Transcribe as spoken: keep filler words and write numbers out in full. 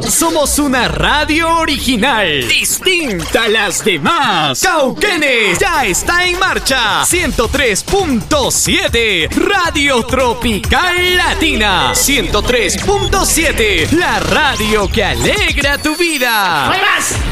Somos una radio original, distinta a las demás. Cauquenes ya está en marcha. ciento tres punto siete Radio Tropical Latina. ciento tres punto siete La radio que alegra tu vida.